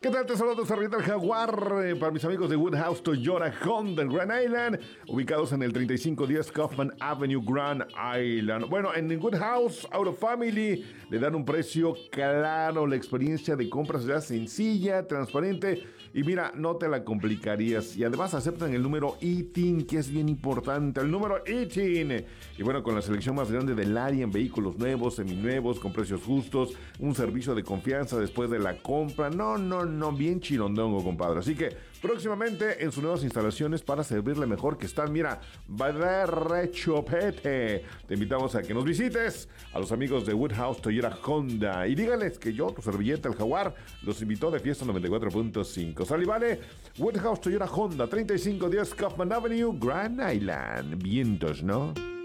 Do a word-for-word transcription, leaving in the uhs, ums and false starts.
¿Qué tal? Te saludo, Sarrieta el Jaguar, eh, para mis amigos de Woodhouse Toyota Honda en Grand Island, ubicados en el treinta y cinco diez Kaufman Avenue, Grand Island. Bueno, en Woodhouse Auto Family le dan un precio claro, la experiencia de compra será sencilla, transparente y mira, no te la complicarías. Y además aceptan el número I T I N, que es bien importante, el número I T I N. Y bueno, con la selección más grande del área en vehículos nuevos, seminuevos, con precios justos, un servicio de confianza después de la compra. No, no, no, bien chilondongo, compadre. Así que próximamente en sus nuevas instalaciones para servirle mejor que están, mira, va de rechopete. Te invitamos a que nos visites, a los amigos de Woodhouse Toyota Honda, y díganles que yo, tu servilleta, el Jaguar, los invitó de Fiesta noventa y cuatro punto cinco. Sal y vale, Woodhouse Toyota Honda, treinta y cinco diez Kaufman Avenue, Grand Island. Vientos, ¿no?